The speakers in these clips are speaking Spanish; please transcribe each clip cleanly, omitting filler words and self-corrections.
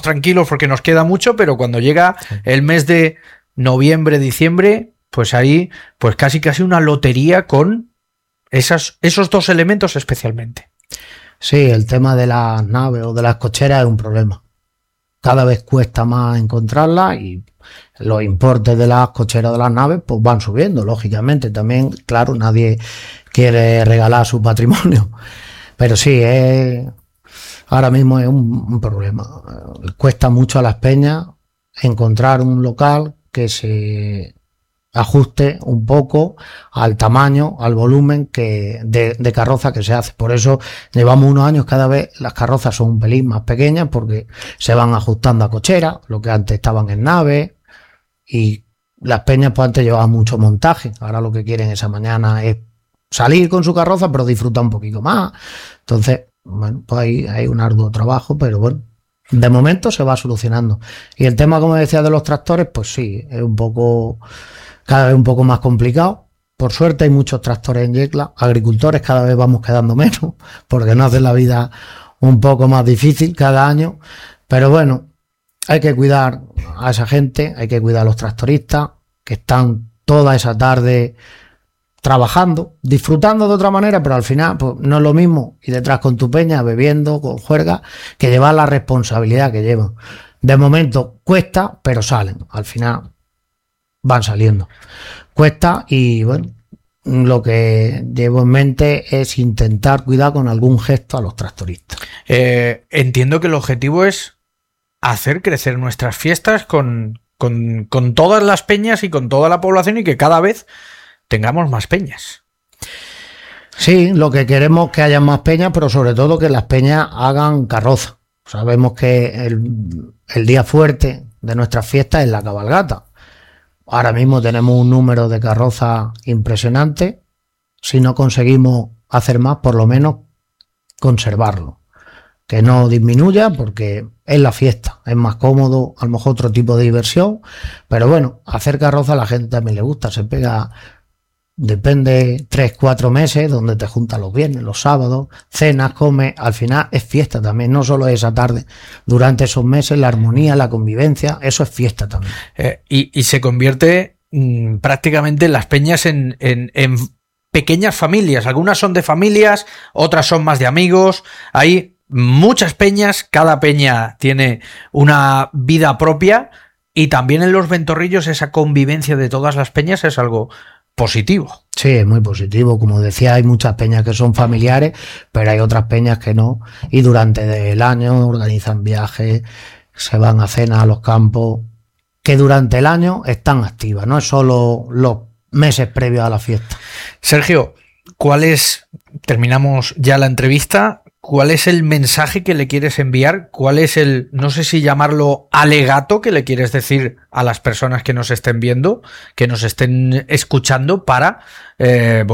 tranquilos porque nos queda mucho, pero cuando llega el mes de noviembre, diciembre, pues ahí, pues casi una lotería con esos dos elementos especialmente. Sí, el tema de las naves o de las cocheras es un problema. Cada vez cuesta más encontrarlas y los importes de las cocheras de las naves pues van subiendo, lógicamente. También, claro, nadie quiere regalar su patrimonio. Pero sí, ahora mismo es un problema. Cuesta mucho a las peñas encontrar un local que se ajuste un poco al tamaño, al volumen de carroza que se hace. Por eso llevamos unos años, cada vez las carrozas son un pelín más pequeñas porque se van ajustando a cochera, lo que antes estaban en nave, y las peñas pues antes llevaban mucho montaje. Ahora lo que quieren esa mañana es salir con su carroza, pero disfrutar un poquito más. Entonces, bueno, pues ahí hay un arduo trabajo, pero bueno, de momento se va solucionando. Y el tema, como decía, de los tractores, pues sí, es cada vez un poco más complicado. Por suerte hay muchos tractores en Yecla. Agricultores cada vez vamos quedando menos, porque nos hacen la vida un poco más difícil cada año. Pero bueno, hay que cuidar a esa gente, hay que cuidar a los tractoristas, que están toda esa tarde trabajando, disfrutando de otra manera, pero al final pues no es lo mismo ir detrás con tu peña, bebiendo, con juerga, que llevar la responsabilidad que llevan. De momento cuesta, pero salen. Al final van saliendo. Cuesta y bueno, lo que llevo en mente es intentar cuidar con algún gesto a los tractoristas. Entiendo que el objetivo es hacer crecer nuestras fiestas con todas las peñas y con toda la población y que cada vez tengamos más peñas. Sí, lo que queremos es que haya más peñas, pero sobre todo que las peñas hagan carroza. Sabemos que el día fuerte de nuestras fiestas es la cabalgata. Ahora mismo tenemos un número de carrozas impresionante. Si no conseguimos hacer más, por lo menos conservarlo. Que no disminuya porque es la fiesta. Es más cómodo, a lo mejor otro tipo de diversión. Pero bueno, hacer carroza a la gente también le gusta. Se pega, depende, 3-4 meses donde te juntas los viernes, los sábados, cenas, comes. Al final es fiesta también. No solo es esa tarde. Durante esos meses la armonía, la convivencia, eso es fiesta también. Y se convierte prácticamente las peñas en pequeñas familias. Algunas son de familias, otras son más de amigos. Hay muchas peñas, cada peña tiene una vida propia y también en los ventorrillos esa convivencia de todas las peñas es algo positivo. Sí, es muy positivo. Como decía, hay muchas peñas que son familiares, pero hay otras peñas que no. Y durante el año organizan viajes, se van a cenas a los campos, que durante el año están activas, no es solo los meses previos a la fiesta. Sergio, terminamos ya la entrevista, ¿cuál es el mensaje que le quieres enviar? ¿Cuál es no sé si llamarlo alegato que le quieres decir a las personas que nos estén viendo, que nos estén escuchando para, de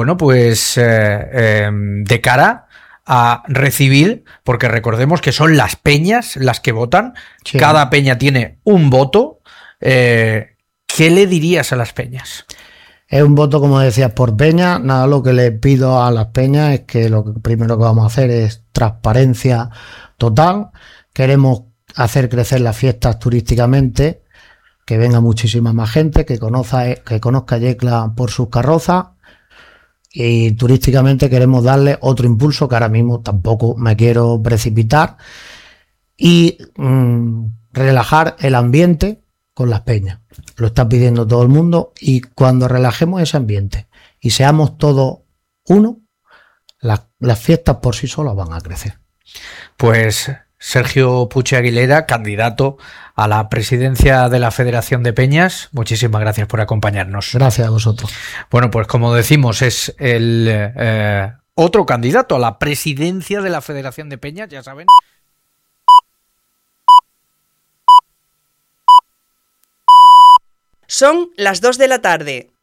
cara a recibir, porque recordemos que son las peñas las que votan, sí. Cada peña tiene un voto, ¿qué le dirías a las peñas? Es un voto, como decías, por peña. Nada, lo que le pido a las peñas es que lo primero que vamos a hacer es transparencia total. Queremos hacer crecer las fiestas turísticamente, que venga muchísima más gente, que conozca Yecla por sus carrozas, y turísticamente queremos darle otro impulso, que ahora mismo tampoco me quiero precipitar, y relajar el ambiente con las peñas. Lo está pidiendo todo el mundo, y cuando relajemos ese ambiente y seamos todos uno, las fiestas por sí solas van a crecer. Pues Sergio Puche Aguilera, candidato a la presidencia de la Federación de Peñas, muchísimas gracias por acompañarnos. Gracias a vosotros. Bueno, pues como decimos, es el otro candidato a la presidencia de la Federación de Peñas, ya saben. Son las 2 de la tarde.